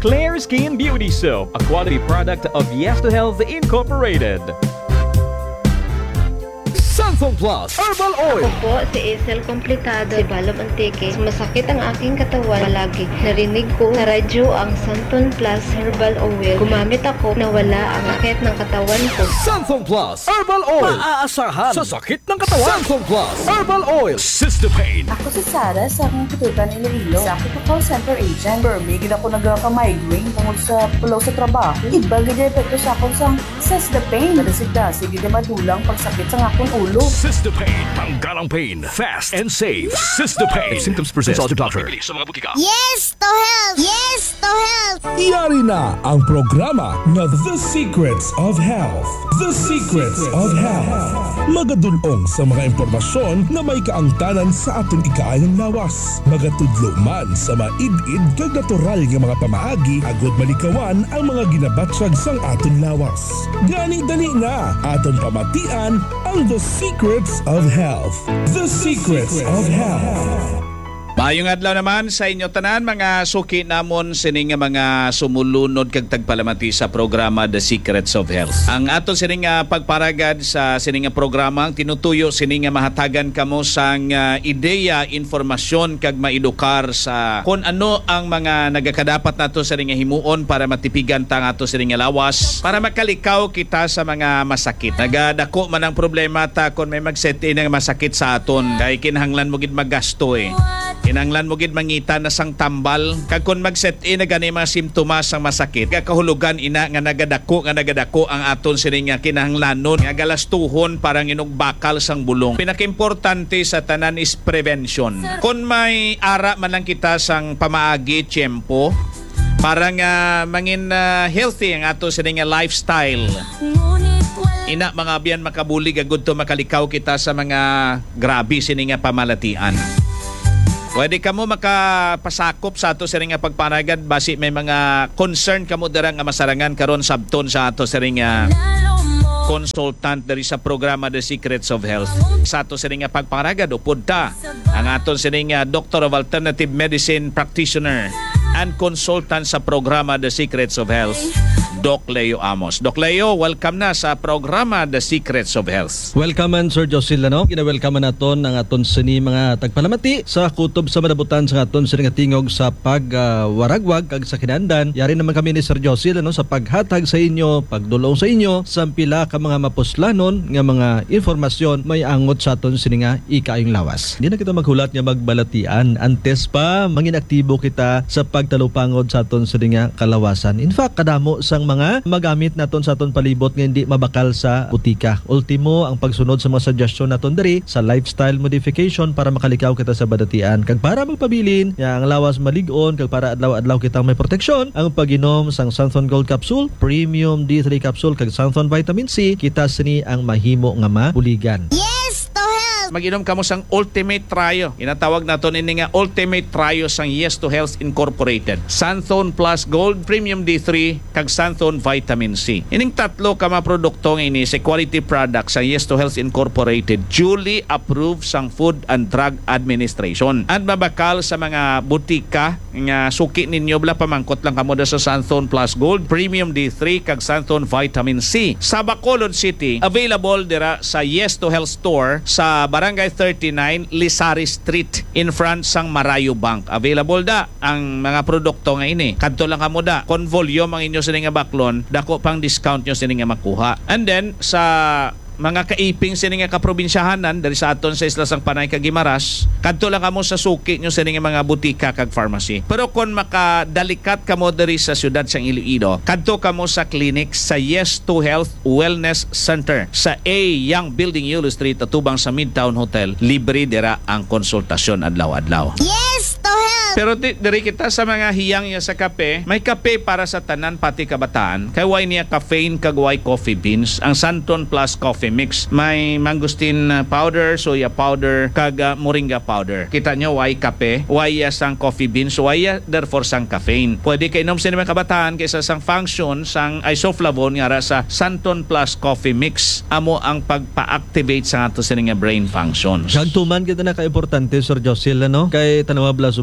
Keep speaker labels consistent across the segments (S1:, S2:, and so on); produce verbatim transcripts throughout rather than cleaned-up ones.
S1: Clear Skin Beauty Soap, a quality product of Yes to Health Incorporated.
S2: Santhon Plus Herbal Oil.
S3: Ako po si Isel Complicado, si Balo Mantique. Masakit ang aking katawan palagi. Narinig ko sa radyo ang Santhon Plus Herbal Oil. Gumamit ako, nawala ang sakit ng katawan ko.
S2: Santhon Plus Herbal Oil. Maaasahan sa sakit ng katawan. Santhon Plus Herbal Oil.
S4: Sistopain.
S5: Ako si Sarah sa akong katutan Iloilo. Sa ako call center agent. Permigid ako nagka-migraine tungkol sa pulaw sa trabaho. Iba gid epekto sa akong sang Sistopain. Nadasigda, sige di madulang pagsakit sa akong ulo.
S4: Sistopain. Panggalang pain. Fast and safe. Sistopain. If symptoms persist, consult your doctor. Sa mga butika.
S6: Yes to health! Yes to health!
S7: Iyari na ang programa na The Secrets of Health. The Secrets of Health. Magadulong sa mga impormasyon na may kaangtanan sa aton ikaayang lawas. Magatudlo man sa maid-id kag natural nga mga pamaagi agod malikawan ang mga ginabatsag sang aton lawas. Gani-dali na aton pamatian ang The Secrets of Health. The Secrets of Health.
S8: Maayong adlaw naman sa inyo tanan mga suki namon sining mga sumulunod kag tagpalamati sa programa The Secrets of Health. Ang aton sining pagparagad sa sining programa ang tinutuyo sining mahatagan kamo sang uh, ideya, informasyon kag maedukar sa kung ano ang mga nagakadapat nato sa sining himuon para matipigan tang ato sining lawas para makalikaw kita sa mga masakit. Nagadako man ang problema ta kung may mag-set in ng masakit sa aton kay kinahanglan mo gid maggasto eh. Kinanglan mo gid mangita na sang tambal kag kun mag-set in na gani mga simptomas sang masakit kakahulugan ina nga nagadako nga nagadako ang aton sini nga kinahanglanon nga galastuhon parang inugbakal sang bulong. Pinakaimportante sa tanan is prevention. Kun may ara man lang kita sang pamaagi tiyempo para nga mangin uh, healthy ang ato sini nga lifestyle. Ina mga biyan makabulig agud to makalikaw kita sa mga grabe sini nga pamalatian. Pwede kamo makapasakop sa ato sa ring pagpanagad basi may mga concern kamo dira nga masarangan karon sabton sa ato sa ring consultant diri sa programa The Secrets of Health. Sa ato sa ring pagpanagad upod ta ang aton sa ring Doctor of Alternative Medicine Practitioner and consultant sa programa The Secrets of Health, Doc Leo Amos. Doc Leo, welcome na sa programa The Secrets of Health.
S9: Welcome man Sir Josil no. Gina-welcome naton ang aton sini mga tagpalamati sa kutob sa manabutan sa aton sini nga tingog sa pagwaragwag uh, kag sa kinahanglan. Yari naman kami ni Sir Josil no sa paghatag sa inyo, pagdulong sa inyo sa pila ka mga mapuslanon nga mga informasyon may angot sa aton sini nga ikaayong lawas. Di na kita maghulat nga magbalatian antes pa mangin aktibo kita sa pagtalupangod sa aton sini nga kalawasan. In fact, kadamo sang mga magamit naton sa aton palibot nga hindi mabakal sa butika. Ultimo ang pagsunod sa mga suggestion naton diri sa lifestyle modification para makalikaw kita sa badatian kag para magpabilin ya ang lawas malig-on kag para adlaw-adlaw kitang may proteksyon ang pag-inom sang Santhon Gold Capsule, Premium D three Capsule kag Santhon Vitamin C kita sini ang mahimo nga mabuligan.
S6: Yes to health!
S8: Mag-inom kamo sang Ultimate Trio. Inatawag naton ini nga Ultimate Trio sang Yes to Health Incorporated. Santhon Plus Gold, Premium D three kag Santhon Vitamin C. Ining tatlo ka mga produkto nga ini sa quality product sang Yes to Health Incorporated duly approved sang Food and Drug Administration. At mabakal sa mga butika nga suki ninyo bla pamangkot lang kamo sa Santhon Plus Gold, Premium D three kag Santhon Vitamin C. Sa Bacolod City, available dira sa Yes to Health Store sa Barangay thirty-nine, Lisari Street in front sang Marayo Bank. Available da ang mga produkto nga ini. Kadto lang kamo da. Kon volume ang inyo sini nga baklon, dako pang discount nyo sini nga makuha. And then sa mga kaiping sini nga kaprobinsyahanan dari sa aton sa Isla sang Panay kag Guimaras, kadto lang kamo sa suki nyo sini nga mga butika kag pharmacy. Pero kon makadalikat kamo diri sa syudad sang Iloilo, kadto kamo sa clinic sa Yes to Health Wellness Center sa A Young Building Yulo Street atubang sa Midtown Hotel. Libre dira ang konsultasyon adlaw-adlaw.
S6: Yes to health!
S8: Pero di, diri kita sa mga hiyang niya sa kape, may kape para sa tanan pati kabataan. Kay way niya caffeine kag way coffee beans. Ang Santhon Plus Coffee Mix. May mangosteen powder, soya powder, kag uh, moringa powder. Kita nyo way kape, way uh, sang coffee beans, way uh, therefore sang caffeine. Pwede kay inom sa mga kabataan kaysa sang function sang isoflavone nga ra sa Santhon Plus Coffee Mix. Amo ang pagpa-activate sa ato sa nga brain functions.
S9: Kagtuman kita na ka-importante Sir Josil no kay tanawa bla subong mga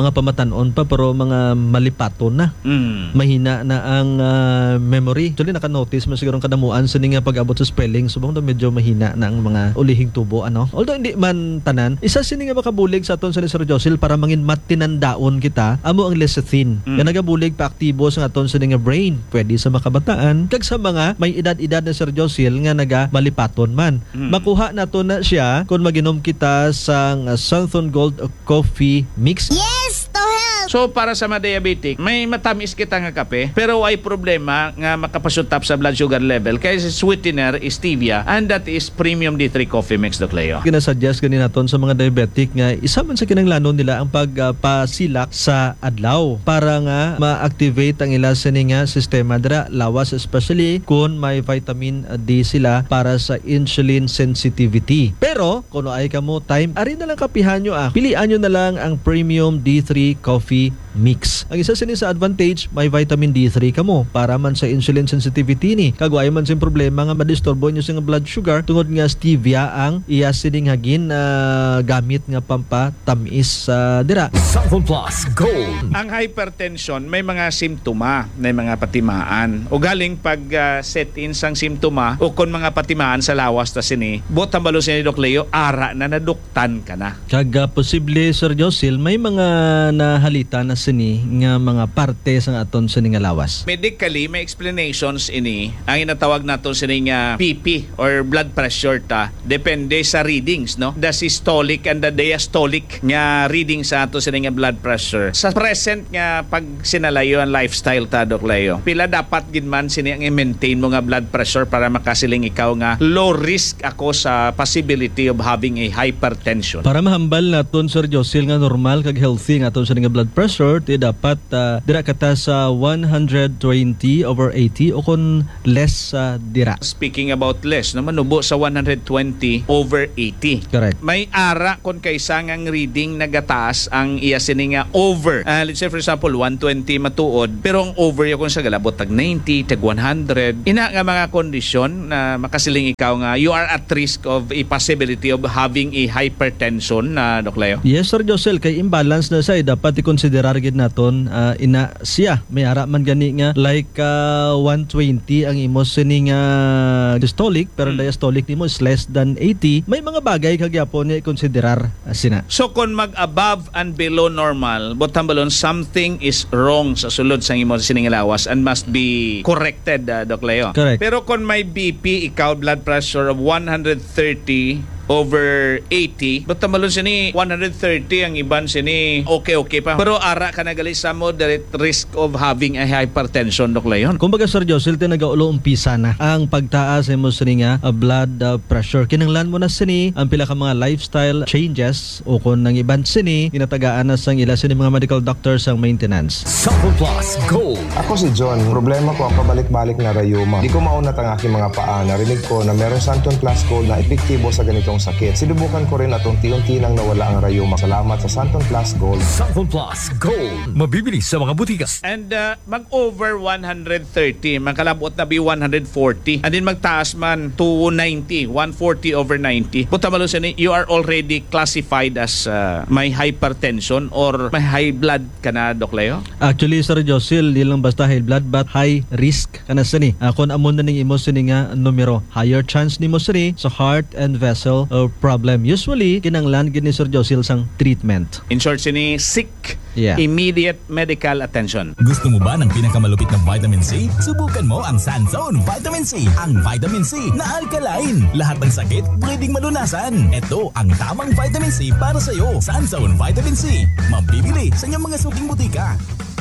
S9: mga pamatanon pa pero mga malipaton na.
S8: Mm.
S9: Mahina na ang ah, memory. Actually, naka-notice mo siguro ang kadamuan sa nga pag-abot sa spelling. Subong so, medyo mahina na ang mga ulihing tubo. Ano? Although hindi man tanan, isa sini nga makabulig sa aton sa ni Sir Josil para mangin matinandaon kita, amo ang lecithin. Mm. Yan nagabulig pa aktibo sa aton sa nga brain. Pwede sa makabataan, kag sa mga may edad-edad na Sir Josil nga naga malipaton man. Mm. Makuha nato na siya kung maginom kita sa uh, Santon Gold Coffee Mix.
S6: Yes, to help.
S8: So para sa mga diabetic, may matamis kita nga kape, pero ay problema nga makapasutap sa blood sugar level kaya si sweetener is stevia and that is premium D three Coffee Mix, Doc Leo.
S9: Ginasuggest ganin naton sa mga diabetic nga isa man sa kinanglanon nila ang pagpasilak uh, sa adlaw para nga ma-activate ang ila sini nga sistema dira lawas, especially kung may vitamin D sila para sa insulin sensitivity. Pero kung ay kamo time, ari na lang kapihan nyo ah. Pilian nyo na lang ang premium D three Coffee Mix. Ang isa sini sa advantage, may vitamin D three kamo para man sa insulin sensitivity ni. Kagway man sin problema nga madisturbo nyo sa blood sugar tungod nga stevia ang iya sining hagin uh, gamit nga pampatamis sa uh, dira.
S2: Santon Plus Gold.
S8: Ang hypertension may mga simptoma, may mga patimaan. O galing pag uh, set in sang simptoma o kon mga patimaan sa lawas ta sini, bot ang balo sini Doc Leo, ara na naduktan ka na.
S9: Kag uh, posible Sir Josil, may mga nahalita na sini nga mga parte sa aton sini nga lawas.
S8: Medically, may explanations ini. Ang inatawag naton sini nga P P or blood pressure ta. Depende sa readings, no? The systolic and the diastolic nga reading sa ato sini nga blood pressure. Sa present nga pag sinalayo ang lifestyle ta, Doc Leo, pila dapat gid man sini ang i-maintain mo nga blood pressure para makasiling ikaw nga low risk ako sa possibility of having a hypertension.
S9: Para mahambal naton Sir Josil nga normal kag healthy nga aton sini nga blood pressure, ti dapat uh, dira kata sa one hundred twenty over eighty o kon less sa uh, dira.
S8: Speaking about less, no, manubo sa one hundred twenty over eighty.
S9: Correct.
S8: May ara kon kaysa ngang reading nagataas ang iya sini nga over. Uh, let's say for example one twenty matuod, pero ang over yo kon sa galabot tag ninety, tag one hundred. Ina nga mga kondisyon na makasiling ikaw nga you are at risk of a possibility of having a hypertension na uh, Doc Leo.
S9: Yes Sir Josel, kay imbalance na say dapat i-considerar gid naton uh, ina siya may ara man gani nga like uh, one twenty ang imo sini nga systolic pero hmm. diastolic nimo is less than eighty. May mga bagay kagyapon ni konsiderar uh, sina.
S8: So kung mag above and below normal, bottom balon something is wrong sa sulod sa imo sini nga lawas and must be corrected, uh, Doc Leo.
S9: Correct.
S8: Pero kung may B P ikaw blood pressure of one hundred thirty over eighty, but tamalon sini one hundred thirty ang iban sini okay okay pa, pero ara ka nagali sa moderate risk of having a hypertension, Doc Leon.
S9: Kumbaga Sir Josil, tinagaulo umpisa na ang pagtaas mo sini nga uh, blood uh, pressure. Kinanglan mo na sini ang pila ka mga lifestyle changes o kung nang iban sini inatagaan na sang ila sini mga medical doctors ang maintenance.
S2: Santon Plus Gold.
S10: Ako si John. Problema ko ang pabalik-balik na rayuma. Di ko maunat ang aking mga paa. Narinig ko na meron Santon Plus Gold na epektibo sa ganitong sakit. Sinubukan ko rin at unti-unti nang nawala ang rayuma. Salamat sa Santon Plus Gold.
S2: Santon Plus Gold. Mabibili sa mga butikas.
S8: And uh, mag-over one hundred thirty, magkalabot na be one hundred forty. And then magtaas man to ninety, one forty over ninety. Puta malo sini, you are already classified as uh, may hypertension or may high blood ka na, Doc Leo?
S9: Actually, Sir Josil, di lang basta high blood but high risk ka na sini. Uh, kung amon na ning imo sini nga numero, higher chance nimo sini sa heart and vessel uh, problem. Usually, kinanglan gini Sir Josil sang treatment.
S8: In short, sini sick,
S9: yeah.
S8: Immediate medical attention.
S11: Gusto mo ba ng pinakamalupit na vitamin C? Subukan mo ang Sunzone Vitamin C. Ang vitamin C na alkaline. Lahat ng sakit pwedeng malunasan. Ito ang tamang vitamin C para sa iyo. Sunzone Vitamin C. Mabibili sa inyong mga suking butika.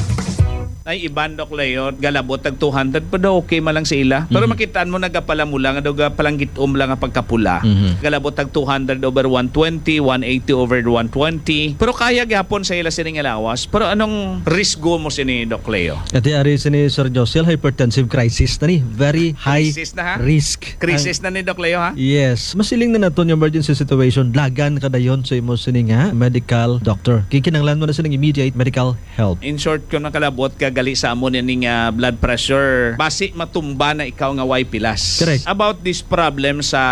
S8: Ay iban, Doc Leo, galabot tag two hundred pa daw okay malang sa ila. Pero mm-hmm. makitaan mo nagapala mo lang daw palang gitom lang ang pagkapula. Mm-hmm. Galabot tag two hundred over one twenty, one eighty over one twenty. Pero kaya gyapon sa ila sining alawas. Pero anong risk go mo sini, Doc Leo?
S9: Ati ari sini Sir Josil, hypertensive crisis na ni. Very high
S8: na,
S9: risk.
S8: Crisis ang, na ni Doc Leo, ha?
S9: Yes. Masiling na naton yung emergency situation. Lagan kadayon sa imo sini nga medical doctor. Kikinanglan mo na sining immediate medical help.
S8: In short, kung nakalabot ka gali sa amon ning uh, blood pressure, basi matumba na ikaw nga way pilas.
S9: Correct.
S8: About this problem sa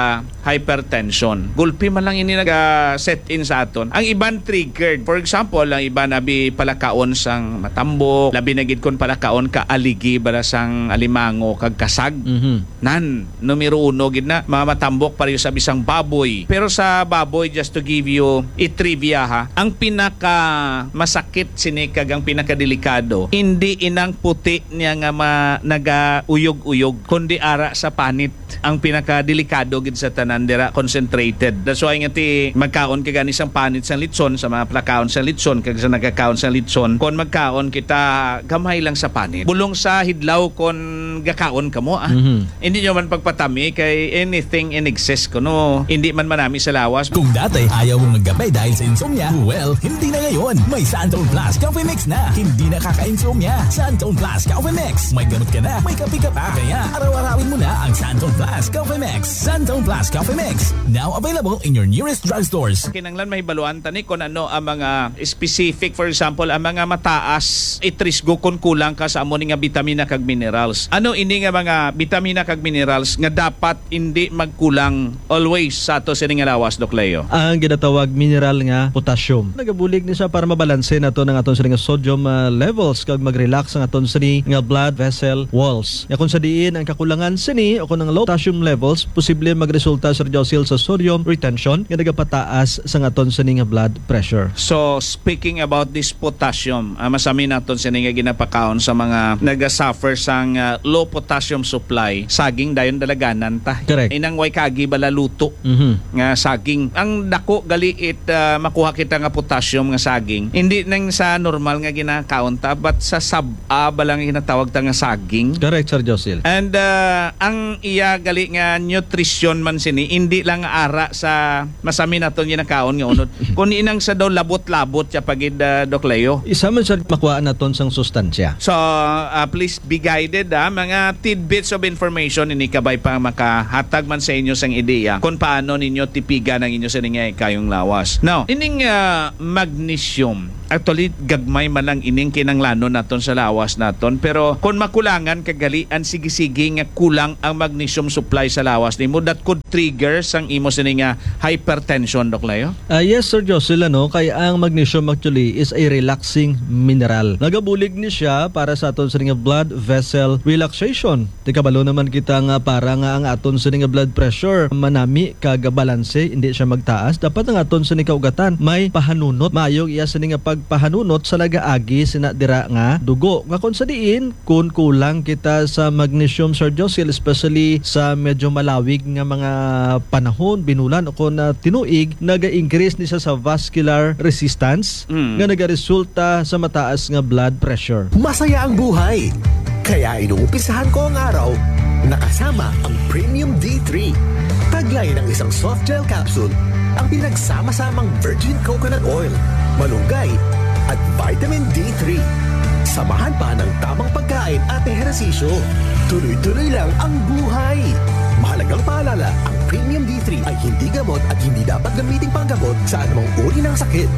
S8: hypertension. Gulpi man lang ini nag-set in sa aton. Ang iban triggered. For example, ang iba nabi palakaon sang matambok, labi na gid kon palakaon ka aligi bara sang alimango kag kasag.
S9: Mhm.
S8: Nan, numero uno gid na mga matambok pareho sa bisang baboy. Pero sa baboy, just to give you a trivia ha, ang pinaka masakit sini kag ang pinaka delikado, hindi inang puti niya nga ma, naga uyog-uyog, kundi ara sa panit. Ang pinaka delikado gid sa tanan dira concentrated. That's why nga ti magkaon ka gani sang panit sang litson sa mga plakaon sa litson kag sa nagakaon sa litson, kon magkaon kita gamay lang sa panit. Bulong sa hidlaw kon gakaon kamo ah.
S9: Mhm.
S8: Hindi nyo man pagpatami kay anything in excess ko no. Hindi man manami sa lawas.
S11: Kung dati ayaw mong maggabay dahil sa insomnia, well, hindi na ngayon. May Santone Plus Coffee Mix na. Hindi na kaka-insomnia. Santone Plus Coffee Mix. May gamot ka na, may kape ka pa. Kaya araw-arawin mo na ang Santone Plus Coffee Mix. Santone Plus Coffee Mix. Now available in your nearest drugstores.
S8: Kinanglan may baluan tani kung ano ang mga specific, for example, ang mga mataas itrisgo kung kulang ka sa amo nga vitamina kag minerals. Ano ini nga mga vitamina kag minerals nga dapat hindi magkulang always sa ato sa nga lawas, Doc Leo?
S9: Ang ginatawag mineral nga potassium. Nagabulig ni siya para mabalanse nato ng aton sa nga sodium uh, levels kag mag-relax ang aton sa nga blood vessel walls. Ya kung sa diin ang kakulangan sini o kung ang low potassium levels, posible magresulta Sir Josil sa sodium retention nga nagapataas sa aton sa nga blood pressure.
S8: So, speaking about this potassium, uh, masami naton sa nga ginapakaon sa mga naga-suffer sang uh, low potassium supply, saging dayon dalaganan ta.
S9: Correct.
S8: Inang way kagi bala luto
S9: Mhm.
S8: nga saging. Ang dako gali it uh, makuha kita nga potassium nga saging. Hindi nang sa normal nga ginakaon ta, but sa sab-a balang ginatawag ta nga saging.
S9: Correct, Sir Josil.
S8: And uh, ang iya gali nga nutrition man sini, hindi lang ara sa masami naton ginakaon nga unod. Kung inang sa daw labot-labot siya pagid uh, Doc Leo.
S9: Isa man sa makuha naton sang sustansya.
S8: So, uh, please be guided ha. Mga tidbits of information ini kabay pa makahatag man sa inyo sang ideya kung paano ninyo tipigan ang inyo sa ningay kayong lawas. Now, ining uh, magnesium, actually gagmay man lang ining kinanglanon naton sa lawas naton, pero kung makulangan kagalian sige-sige nga kulang ang magnesium supply sa lawas nimo, that could trigger sang imo sa nga hypertension, Doc Leo.
S9: Uh, yes, Sir Josil, ano, kaya ang magnesium actually is a relaxing mineral. Nagabulig ni siya para sa aton sa nga blood vessel relaxation. Di kabalo naman kita nga para nga ang aton sa nga blood pressure manami kagabalanse, hindi siya magtaas. Dapat ang aton sa nga kaugatan may pahanunot. Mayong iya sa nga pagpahanunot sa nagaagi sina dira nga dugo. Nga kung sa diin, kung kulang kita sa magnesium, Sir Josil, especially sa medyo malawig nga mga panahon, binulan o kung uh, tinuig, naga-increase ni siya sa vascular resistance
S8: Mm.
S9: nga nagaresulta sa mataas nga blood pressure.
S12: Masaya ang buhay. Kaya inuumpisahan ko ang araw nakasama ang Premium D three. Taglay ng isang soft gel capsule, ang pinagsama-samang virgin coconut oil, malunggay at vitamin D three. Samahan pa ng tamang pagkain at ehersisyo. Tuloy-tuloy lang ang buhay. Mahalagang paalala, ang Premium D three ay hindi gamot at hindi dapat gamiting panggamot sa anumang uri ng sakit.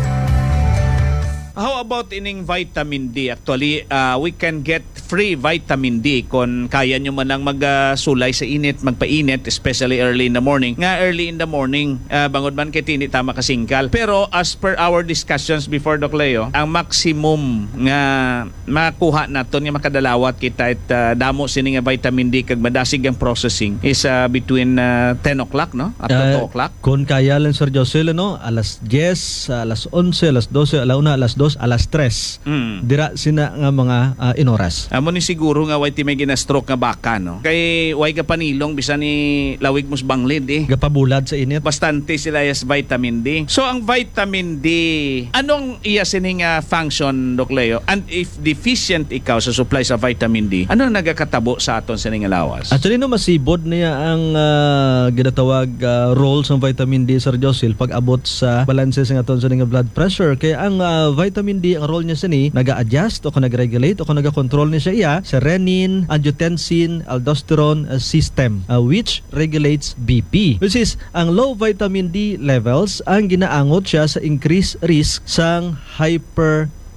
S8: How about ining vitamin D? Actually, uh, we can get free vitamin D kung kaya nyo man lang magsulay sa init, magpainit, especially early in the morning. Nga early in the morning, uh, bangod man kay tini tama kasingkal. Pero as per our discussions before, Doc Leo, ang maximum nga makuha naton nga makadalawat kita at uh, damo sini nga vitamin D kag madasig ang processing is uh, between uh, ten o'clock, no? Up to two o'clock.
S9: Kung kaya lang, Sir Josil, ano, alas diyes, alas onse, alas dose, alauna, alas dos, alas tres.
S8: Mm.
S9: Dira sina nga mga uh, inoras.
S8: Amo ni siguro nga way ti may gina-stroke nga baka, no? Kay way ka panilong bisan ni lawig mos banglid eh.
S9: Gapabulad sa init.
S8: Bastante sila yes vitamin D. So ang vitamin D, anong iya sining uh, function, Doc Leo? And if deficient ikaw sa supply sa vitamin D, ano nagakatabo sa aton sining lawas?
S9: Actually no, masibod niya ang uh, ginatawag uh, role sa vitamin D, Sir Josil, pag abot sa balanse sa aton sa blood pressure. Kaya ang uh, vitamin D, ang role niya sini naga-adjust o kung nag-regulate o kung naga-control niya siya iya sa renin, angiotensin, aldosterone uh, system uh, which regulates B P. Which is ang low vitamin D levels ang ginaangot siya sa increased risk sang hyper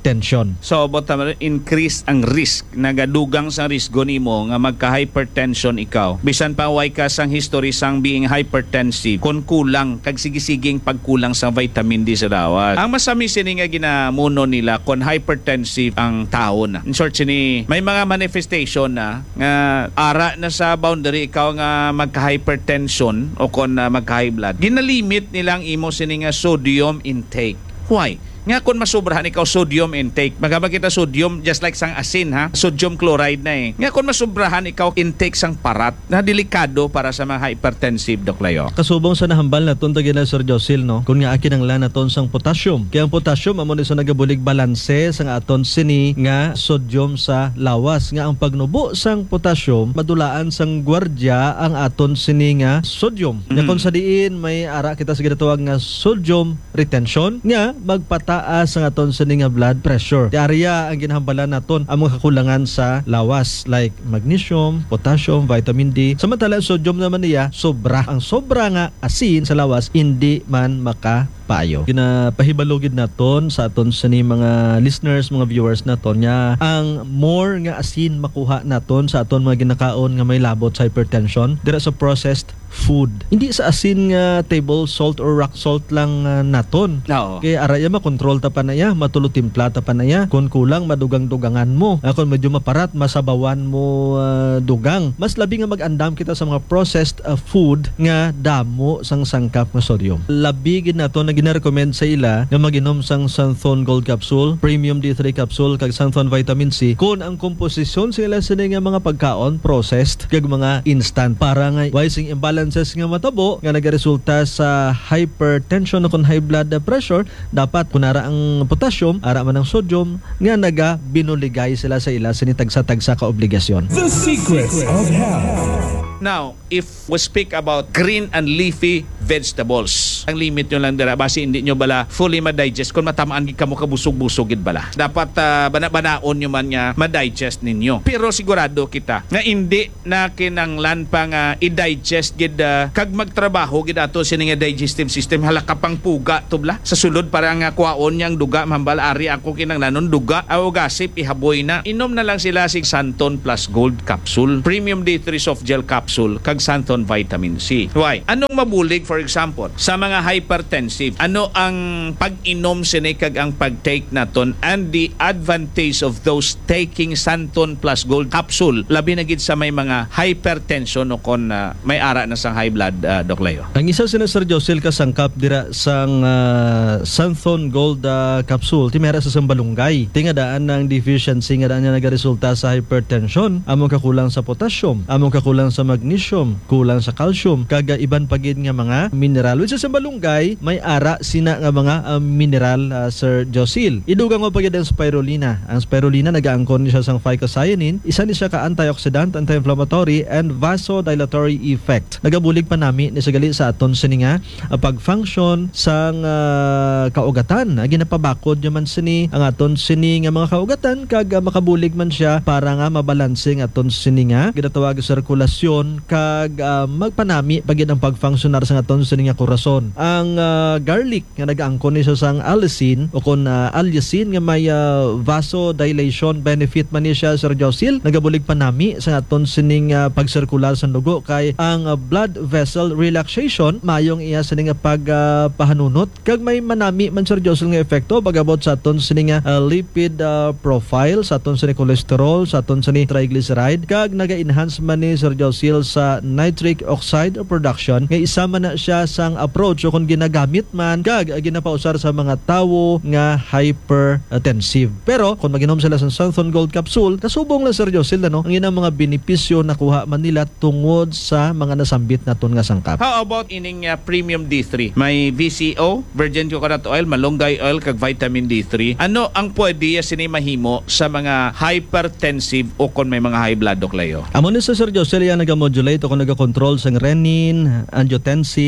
S9: hypertension.
S8: So, but uh, increase ang risk, nagadugang sa risgo nimo nga magka-hypertension ikaw. Bisan pa way ka sang history sang being hypertensive, kung kulang, kag sige-siging pagkulang sa vitamin D sa dawat. Ang masami sini nga ginamuno nila kung hypertensive ang tao na. In short, sini, may mga manifestation na nga ara na sa boundary ikaw nga magka-hypertension o kung uh, magka-high blood. Ginalimit nilang imo sini nga sodium intake. Why? Nga kung masubrahan ikaw sodium intake, magabag kita sodium just like sang asin ha, sodium chloride na eh. Nga kung masubrahan ikaw intake sang parat, na delikado para sa mga hypertensive, Doc Layo.
S9: Kasubong sa nahambal na ton tagina Sir Josil, no? Kung nga akin ang lana ton sang potassium. Kaya ang potassium amo ni sa nagabulig balanse sang aton sini nga sodium sa lawas. Nga ang pagnubo sang potassium madulaan sang gwardya ang aton sini nga sodium. Mm. Nga kung sa diin may ara kita sa ginatawag nga sodium retention, nga magpata taas ang aton sa nga blood pressure. Di area ang ginahambalan naton ang mga kakulangan sa lawas like magnesium, potassium, vitamin D. Samantala sodium naman niya sobra. Ang sobra nga asin sa lawas hindi man makapayo. Ginapahibalugid naton sa aton sa ni mga listeners, mga viewers naton nya ang more nga asin makuha naton sa aton mga ginakaon nga may labot sa hypertension dira sa processed food. Hindi sa asin nga table salt or rock salt lang uh, naton.
S8: No.
S9: Kaya araya makontrol ta pa na ya, matulo timpla ta pa na ya. Kung kulang madugang-dugangan mo. Uh, kung medyo maparat masabawan mo uh, dugang. Mas labi nga mag-andam kita sa mga processed uh, food nga damo sang sangkap nga sodium. Labi gid nato na gina-recommend sa ila nga mag-inom sang Santhon Gold Capsule, Premium D three Capsule kag Santhon Vitamin C. Kung ang komposisyon sila sa nga mga pagkaon processed kag mga instant para nga wising imbalance nga matabo nga nagaresulta sa hypertension o kung high blood pressure, dapat kunara ang potassium, ara man ang sodium nga naga binuligay sila sa ila sinitagsa-tagsa ka obligasyon.
S7: The Secrets of Health.
S8: Now, if we speak about green and leafy vegetables, ang limit nyo lang dira, basi hindi nyo bala fully ma-digest kung matamaan ka mo kabusog-busogid bala. Dapat uh, bana-banaon nyo man nga ma-digest ninyo. Pero sigurado kita nga hindi na kinanglan pa nga i-digest gid uh, kag magtrabaho gid ato sini nga digestive system halaka pang puga tubla. Sa sulod para nga kuwaon yang duga mambal ari ako kinanglanon duga aw gasip ihaboy na. Inom na lang sila sig Santhon Plus Gold Capsule, Premium D three Soft Gel Capsule kag Santhon Vitamin C. Why? Anong mabulig for example sa mga hypertensive? Ano ang pag-inom sini kag ang pag-take naton and the advantage of those taking Santhon Plus Gold Capsule labi na gid sa may mga hypertension o kon uh, may ara na sang high blood, uh, Doc Leo.
S9: Ang isa sina Sir Josil kasangkap dira sang uh, Santhon Gold uh, Capsule timera sa sambalunggay. Tingadaan ng deficiency nga daan nga nagaresulta sa hypertension, among kakulang sa potassium, among kakulang sa magnesium, kulang sa calcium, kaga iban pagid nga mga mineral. Which sa sambalunggay may ara sina nga mga uh, mineral, uh, Sir Josil. Idugang mo pagid ang spirulina. Ang spirulina nagaangkon siya sang phycocyanin, isa ni siya ka antioxidant, anti-inflammatory and vasodilatory effect. Nagabulig pa nami ni sagali sa aton sini nga uh, pag-function sang uh, kaugatan. Uh, ginapabakod man sini ang aton sini nga mga kaugatan kag uh, makabulig man siya para nga mabalansing aton sini nga ginatawag sirkulasyon kag uh, magpanami pagid ang pag-functionar sa aton sini nga korason. Ang uh, garlic nga nagaangkon ni siya sang allicin o kon uh, allicin nga may uh, vasodilation benefit man ni siya, Sir Josil. Nagabulig pa nami sa aton sining uh, pagsirkular sa dugo kay ang uh, blood vessel relaxation mayong iya sining nga pagpahanunot uh, kag may manami man, Sir Josil, nga epekto bagabot sa aton sining nga uh, lipid uh, profile, sa aton sining cholesterol, sa aton sining triglyceride kag naga-enhance man ni Sir Josil sa nitric oxide production nga isa man na siya sang approach o kung ginagamit man kag uh, ginapausar sa mga tawo nga hypertensive. Pero kung maginom sila sa Santhon Gold Capsule, kasubong lang, Sir Josil, ano, ang inang mga benepisyo na kuha man nila tungod sa mga nasambit naton nga sangkap.
S8: How about ining uh, Premium D three? May V C O, virgin coconut oil, malunggay oil kag vitamin D three. Ano ang pwede sini mahimo sa mga hypertensive o kon may mga high blood, Doc Leo?
S9: Amo ni sa Sir Josil yan nagamodulate o kung nagakontrol sang renin, angiotensin,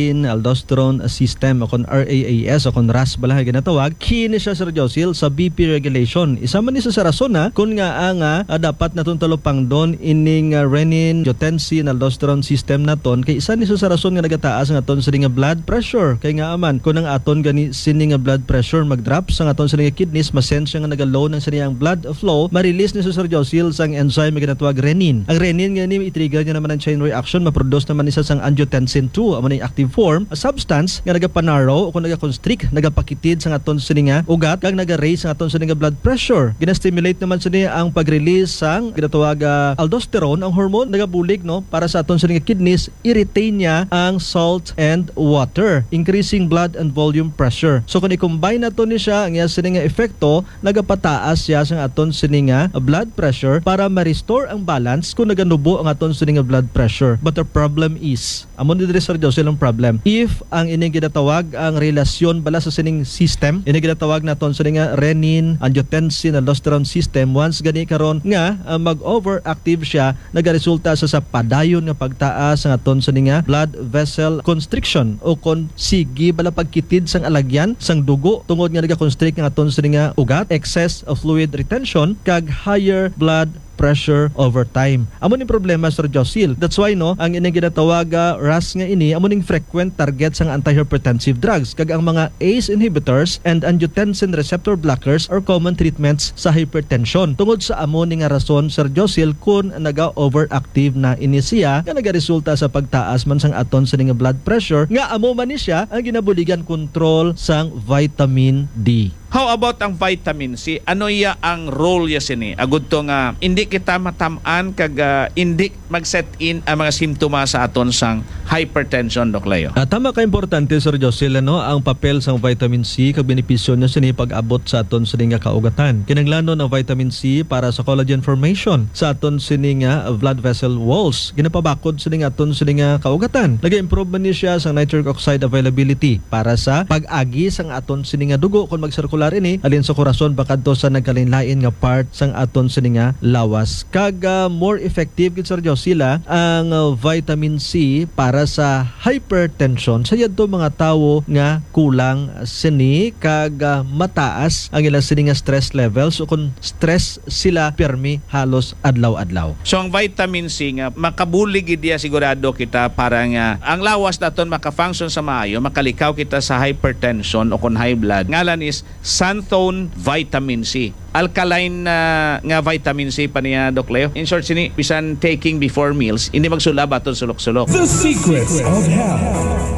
S9: renin aldosterone system o kon R A A S o kon R A S balahay ginatawag, kini siya Sir Josil sa B P regulation. Isa man ni sa rason na kung nga nga uh, dapat natun talupang don ining uh, renin angiotensin aldosterone system naton kay isa ni sa rason nga nagataas ang aton sa nga blood pressure. Kay nga aman kung ang aton gani sini nga blood pressure mag-drop sa aton sa nga kidneys, masensya nga naga-low ng siniyang blood flow, ma-release ni Sir Josil sang enzyme nga ginatawag renin. Ang renin nga ni i-trigger niya naman ang chain reaction, ma-produce naman isa sang angiotensin two, amo na yung active form, a substance nga nagapanarrow o kung nagaconstrict, nagapakitid sa aton sa nga ugat, kag naga-raise sa aton sa nga blood pressure. Gina-stimulate naman sa niya ang pag-release sang ginatawag uh, aldosterone, ang hormone nagabulig no para sa aton sa nga kidneys, i-retain niya ang salt and water, increasing blood and volume pressure. So kung i-combine nato ni siya ang iya sa nga epekto, nagapataas siya sa aton sa nga blood pressure para ma-restore ang balance kung naganubo ang aton sa nga blood pressure. But the problem is, amon ni Sir Josil ang problem, if ang ining ginatawag ang relasyon bala sa sining system, ining ginatawag naton sa nga renin angiotensin aldosterone system, once gani karon nga uh, mag-overactive siya, nagaresulta sa sa padayon nga pagtaas sa aton sa nga blood vessel constriction o kon sige bala pagkitid sang alagyan sang dugo tungod nga naga-constrict nga aton sa nga ugat, excess of fluid retention kag higher blood pressure over time. Amo ning problema Sir Josil. That's why no, ang ining ginatawag uh, R A S nga ini amo ning frequent target sang antihypertensive drugs kag ang mga A C E inhibitors and angiotensin receptor blockers are common treatments sa hypertension. Tungod sa amo ning nga rason Sir Josil kun naga-overactive na ini siya nga nagaresulta sa pagtaas man sang aton sa nga blood pressure nga amo man ni siya ang ginabuligan control sang vitamin D.
S8: How about ang vitamin C? Ano iya ang role ya sini? Agud to nga hindi kita matamaan kag uh, hindi mag-set in ang mga simptomas sa aton sang hypertension, Dok Leo.
S9: Uh, tama ka importante Sir Josil no, ang papel sang vitamin C kag benepisyo niya sini pag-abot sa aton sini nga kaugatan. Kinahanglanon ang vitamin C para sa collagen formation sa aton sini nga blood vessel walls. Ginapabakod sini nga aton sini nga kaugatan. Nag-improve man ni siya sa nitric oxide availability para sa pag-agi sang aton sini nga dugo kung mag-circulate ini alin sa korason bakadto sa nagkalinlain nga part sang aton sini nga lawas. Kag uh, more effective gid Sir Josila ang uh, vitamin C para sa hypertension sa yadto mga tawo nga kulang sini kag uh, mataas ang ilang sini nga stress levels o kung stress sila permi halos adlaw-adlaw.
S8: So ang vitamin C nga makabulig gid dia sigurado kita para nga ang lawas naton maka-function sa maayo, makalikaw kita sa hypertension o kung high blood. Ngalan is xanthone vitamin C. Alkaline na uh, nga vitamin C pa niya, Doc Leo. In short, sini, bisan taking before meals, hindi magsulab aton sulok-sulok.
S7: The Secrets of Health.